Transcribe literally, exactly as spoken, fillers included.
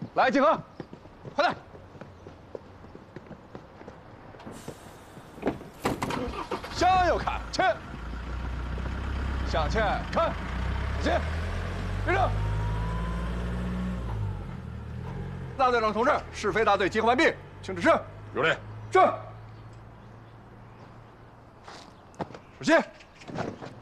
来，集合，快点！向右看齐，向前看齐，立正。大队长同志，是非大队集合完毕，请指示。 有令。 是。首先。